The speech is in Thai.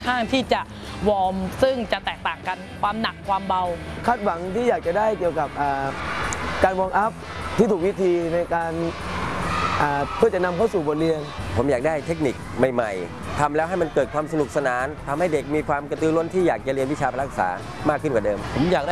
ข้างที่จะวอร์มซึ่งจะแตกต่างกันความหนักความเบาคาดหวังที่อยากจะได้เกี่ยวกับการวอร์มอัพที่ถูกวิธีในการเพื่อจะนำเข้าสู่บทเรียนผมอยากได้เทคนิคใหม่ๆทำแล้วให้มันเกิดความสนุกสนานทำให้เด็กมีความกระตือรือร้นที่อยากจะเรียนวิชาพละศึกษามากขึ้นกว่าเดิมผมอยากได้